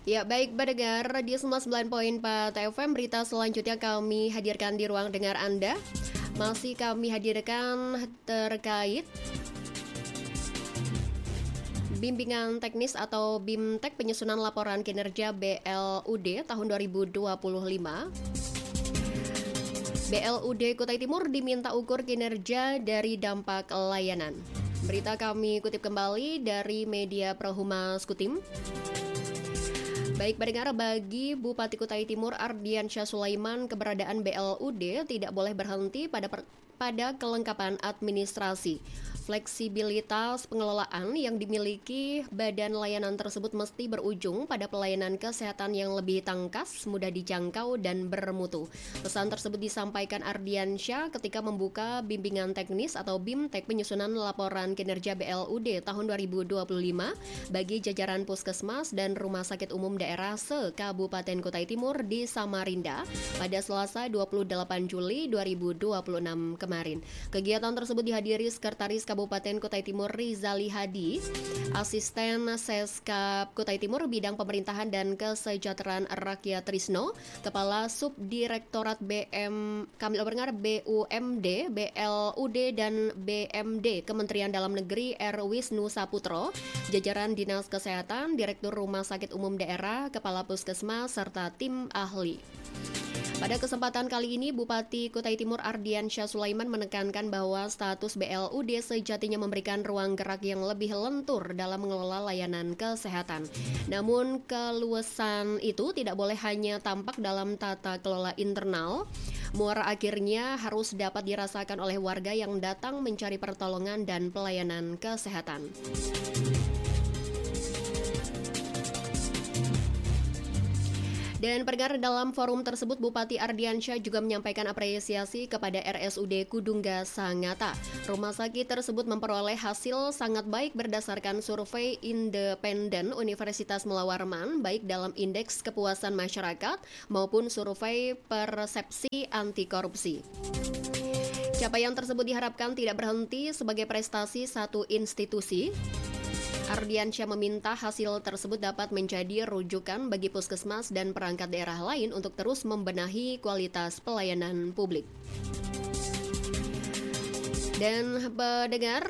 Ya, baik pendengar di 99.4 FM, berita selanjutnya kami hadirkan di ruang dengar Anda. Masih kami hadirkan terkait bimbingan teknis atau BIMTEK penyusunan laporan kinerja BLUD tahun 2025. BLUD Kutai Timur diminta ukur kinerja dari dampak layanan. Berita kami kutip kembali dari media Prohumas Kutim. Baik pendengar, bagi Bupati Kutai Timur Ardiansyah Sulaiman, keberadaan BLUD tidak boleh berhenti pada kelengkapan administrasi. Fleksibilitas pengelolaan yang dimiliki badan layanan tersebut mesti berujung pada pelayanan kesehatan yang lebih tangkas, mudah dijangkau, dan bermutu. Pesan tersebut disampaikan Ardiansyah ketika membuka bimbingan teknis atau BIMTEK penyusunan laporan kinerja BLUD tahun 2025 bagi jajaran puskesmas dan rumah sakit umum daerah se-Kabupaten Kutai Timur di Samarinda pada Selasa 28 Juli 2026 kemarin. Kegiatan tersebut dihadiri Sekretaris Kabupaten Kutai Timur Rizali Hadi, Asisten Seskap Kutai Timur Bidang Pemerintahan dan Kesejahteraan Rakyat Trisno, Kepala Subdirektorat BUMD, BLUD dan BMD Kementerian Dalam Negeri Wisnu Saputro, jajaran Dinas Kesehatan, Direktur Rumah Sakit Umum Daerah, Kepala Puskesmas, serta tim ahli. Pada kesempatan kali ini, Bupati Kutai Timur Ardiansyah Sulaiman menekankan bahwa status BLUD sejatinya memberikan ruang gerak yang lebih lentur dalam mengelola layanan kesehatan. Namun, keluasan itu tidak boleh hanya tampak dalam tata kelola internal. Muara akhirnya harus dapat dirasakan oleh warga yang datang mencari pertolongan dan pelayanan kesehatan. Dan pendengar, dalam forum tersebut Bupati Ardiansyah juga menyampaikan apresiasi kepada RSUD Kudungga Sangata. Rumah sakit tersebut memperoleh hasil sangat baik berdasarkan survei independen Universitas Mula Warman, baik dalam indeks kepuasan masyarakat maupun survei persepsi anti korupsi. Capaian tersebut diharapkan tidak berhenti sebagai prestasi satu institusi. Ardiansyah meminta hasil tersebut dapat menjadi rujukan bagi puskesmas dan perangkat daerah lain untuk terus membenahi kualitas pelayanan publik. Dan pendengar,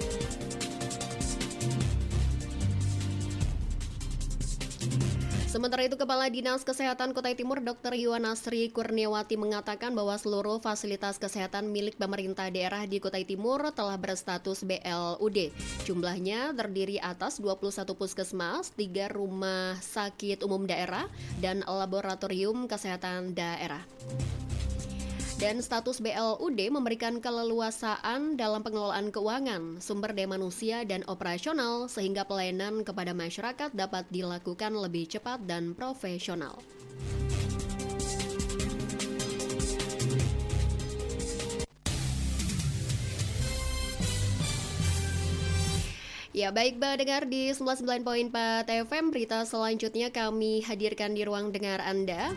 sementara itu, Kepala Dinas Kesehatan Kutai Timur Dr. Yuwana Sri Kurniawati mengatakan bahwa seluruh fasilitas kesehatan milik pemerintah daerah di Kutai Timur telah berstatus BLUD. Jumlahnya terdiri atas 21 puskesmas, 3 rumah sakit umum daerah, dan laboratorium kesehatan daerah. Dan status BLUD memberikan keleluasaan dalam pengelolaan keuangan, sumber daya manusia, dan operasional sehingga pelayanan kepada masyarakat dapat dilakukan lebih cepat dan profesional. Ya, baik pendengar di 99.4 FM, berita selanjutnya kami hadirkan di ruang dengar Anda.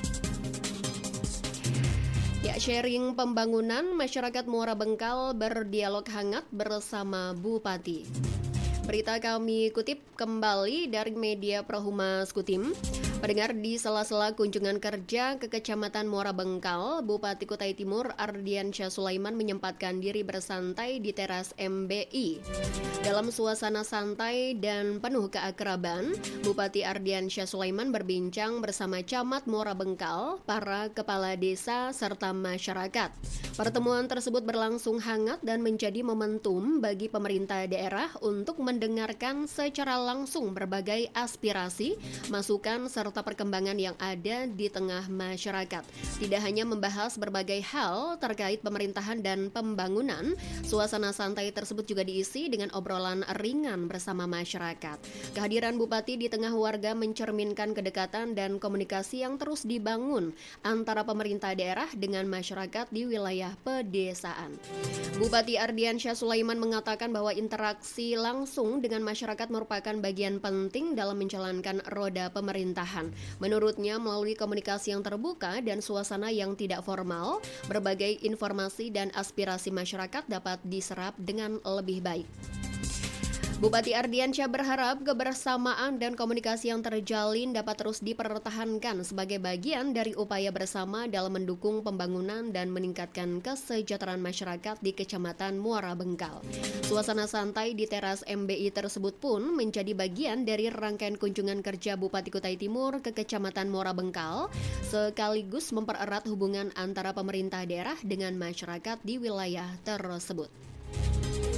Ya, sharing pembangunan masyarakat Muara Bengkal berdialog hangat bersama Bupati. Berita kami kutip kembali dari media Prohumas Kutim. Pendengar, di sela-sela kunjungan kerja ke Kecamatan Muara Bengkal, Bupati Kutai Timur Ardiansyah Sulaiman menyempatkan diri bersantai di teras MBI. Dalam suasana santai dan penuh keakraban, Bupati Ardiansyah Sulaiman berbincang bersama Camat Muara Bengkal, para kepala desa, serta masyarakat. Pertemuan tersebut berlangsung hangat dan menjadi momentum bagi pemerintah daerah untuk mendengarkan secara langsung berbagai aspirasi, masukan, serta perkembangan yang ada di tengah masyarakat. Tidak hanya membahas berbagai hal terkait pemerintahan dan pembangunan, suasana santai tersebut juga diisi dengan obrolan ringan bersama masyarakat. Kehadiran Bupati di tengah warga mencerminkan kedekatan dan komunikasi yang terus dibangun antara pemerintah daerah dengan masyarakat di wilayah pedesaan. Bupati Ardiansyah Sulaiman mengatakan bahwa interaksi langsung dengan masyarakat merupakan bagian penting dalam menjalankan roda pemerintahan. Menurutnya, melalui komunikasi yang terbuka dan suasana yang tidak formal, berbagai informasi dan aspirasi masyarakat dapat diserap dengan lebih baik. Bupati Ardiansyah berharap kebersamaan dan komunikasi yang terjalin dapat terus dipertahankan sebagai bagian dari upaya bersama dalam mendukung pembangunan dan meningkatkan kesejahteraan masyarakat di Kecamatan Muara Bengkal. Suasana santai di teras MBI tersebut pun menjadi bagian dari rangkaian kunjungan kerja Bupati Kutai Timur ke Kecamatan Muara Bengkal, sekaligus mempererat hubungan antara pemerintah daerah dengan masyarakat di wilayah tersebut.